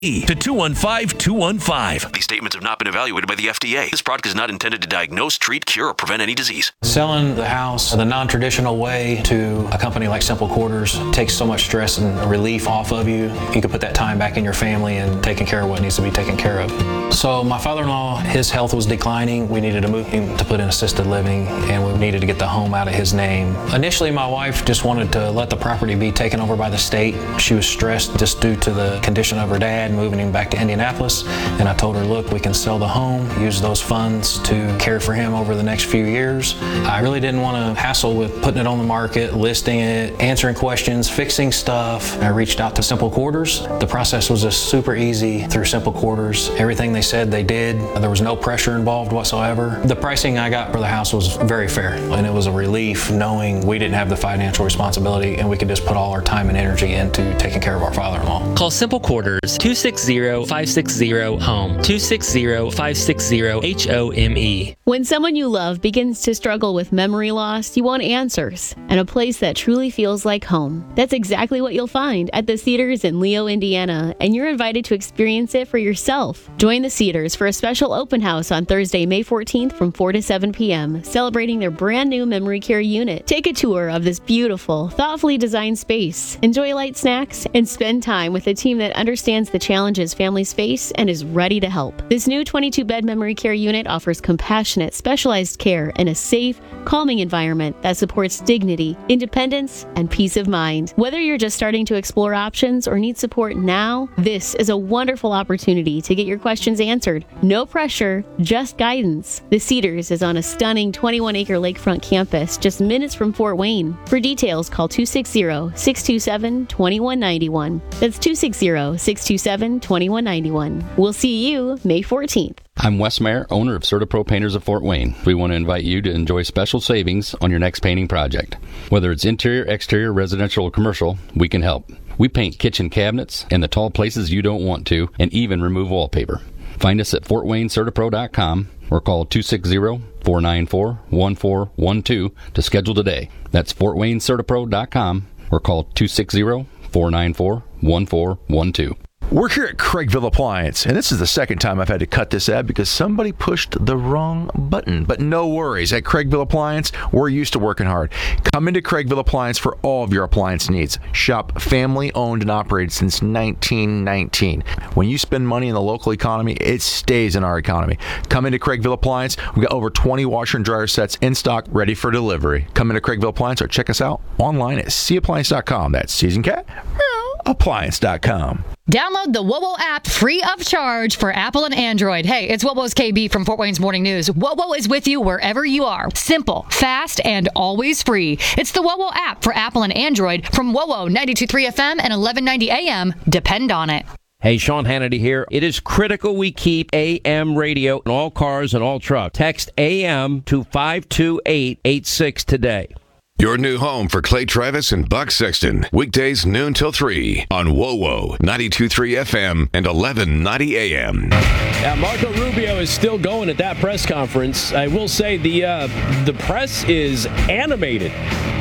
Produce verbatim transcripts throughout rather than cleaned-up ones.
to two one five, two one five. These statements have not been evaluated by the F D A. This product is not intended to diagnose, treat, cure, or prevent any disease. Selling the house the non-traditional way to a company like Simple Quarters takes so much stress and relief off of you. You can put that time back in your family and taking care of what needs to be taken care of. So my father-in-law, his health was declining. We needed to move him to put in assisted living, and we needed to get the home out of his name. Initially, my wife just wanted to let the property be taken over by the state. She was stressed just due to the condition of her dad, moving him back to Indianapolis, and I told her, look, we can sell the home, use those funds to care for him over the next few years. I really didn't want to hassle with putting it on the market, listing it, answering questions, fixing stuff. I reached out to Simple Quarters. The process was just super easy through Simple Quarters. Everything they said they did. There was no pressure involved whatsoever. The pricing I got for the house was very fair, and it was a relief knowing we didn't have the financial responsibility and we could just put all our time and energy into taking care of our father-in-law. Call Simple Quarters, two six zero, five six zero, home, two six zero, five six zero, H O M E. When someone you love begins to struggle with memory loss, you want answers and a place that truly feels like home. That's exactly what you'll find at the Cedars in Leo, Indiana, and you're invited to experience it for yourself. Join the Cedars for a special open house on Thursday, May fourteenth from four to seven p.m., celebrating their brand new memory care unit. Take a tour of this beautiful, thoughtfully designed space. Enjoy light snacks and spend time with a team that understands the challenges families face and is ready to help. This new twenty-two bed memory care unit offers compassionate, specialized care in a safe, calming environment that supports dignity, independence, and peace of mind. Whether you're just starting to explore options or need support now, this is a wonderful opportunity to get your questions answered. No pressure, just guidance. The Cedars is on a stunning twenty-one acre lakefront campus just minutes from Fort Wayne. For details, call two six zero, six two seven, two one nine one. That's two six zero, six two seven, two one nine one. We'll see you May fourteenth. I'm Wes Mayer, owner of CertaPro Painters of Fort Wayne. We want to invite you to enjoy special savings on your next painting project. Whether it's interior, exterior, residential, or commercial, we can help. We paint kitchen cabinets and the tall places you don't want to, and even remove wallpaper. Find us at fort wayne certa pro dot com or call two six zero, four nine four, one four one two to schedule today. That's fort wayne certa pro dot com or call two six zero, four nine four, one four one two. We're here at Craigville Appliance, and this is the second time I've had to cut this ad because somebody pushed the wrong button. But no worries. At Craigville Appliance, we're used to working hard. Come into Craigville Appliance for all of your appliance needs. Shop family-owned and operated since nineteen nineteen. When you spend money in the local economy, it stays in our economy. Come into Craigville Appliance. We've got over twenty washer and dryer sets in stock, ready for delivery. Come into Craigville Appliance or check us out online at c appliance dot com. That's Season Cat, appliance dot com. Download the WOWO app free of charge for Apple and Android. Hey, it's WOWO's K B from Fort Wayne's Morning News. WOWO is with you wherever you are. Simple, fast, and always free. It's the WOWO app for Apple and Android from WOWO ninety-two point three F M and eleven ninety A M. Depend on it. Hey, Sean Hannity here. It is critical we keep A M radio in all cars and all trucks. Text A M to five two eight eight six today. Your new home for Clay Travis and Buck Sexton. Weekdays noon till three on WOWO ninety-two point three F M and eleven ninety A M. Yeah, Marco Rubio is still going at that press conference. I will say the uh, the press is animated.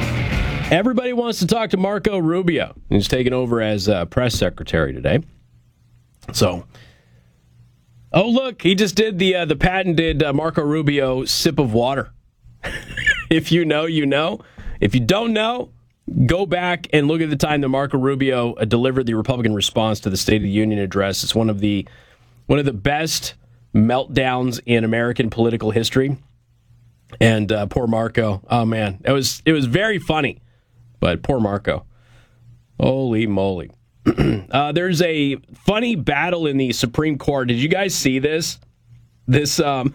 Everybody wants to talk to Marco Rubio. He's taking over as uh, press secretary today. So, oh look, he just did the uh, the patented uh, Marco Rubio sip of water. If you know, you know. If you don't know, go back and look at the time that Marco Rubio uh, delivered the Republican response to the State of the Union address. It's one of the one of the best meltdowns in American political history. And uh, poor Marco, oh man, it was it was very funny, but poor Marco, holy moly! uh, there's a funny battle in the Supreme Court. Did you guys see this? This um.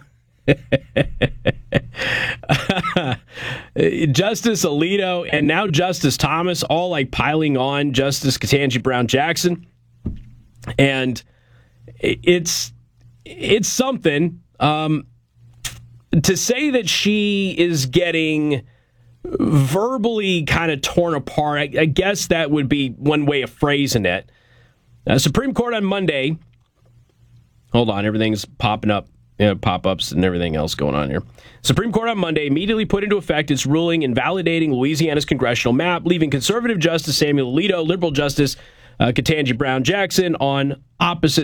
Justice Alito and now Justice Thomas all like piling on Justice Ketanji Brown Jackson, and it's it's something um, to say that she is getting verbally kind of torn apart. I, I guess that would be one way of phrasing it. Uh, Supreme Court on Monday. Hold on, everything's popping up. You know, pop-ups and everything else going on here. Supreme Court on Monday immediately put into effect its ruling invalidating Louisiana's congressional map, leaving conservative Justice Samuel Alito, liberal Justice uh, Ketanji Brown Jackson on opposite